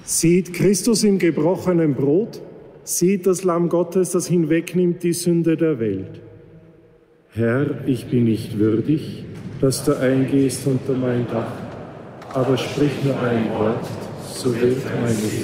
Sieht Christus im gebrochenen Brot, sieht das Lamm Gottes, das hinwegnimmt die Sünde der Welt. Herr, ich bin nicht würdig, dass du eingehst unter mein Dach, aber sprich nur ein Wort, so wird meine Seele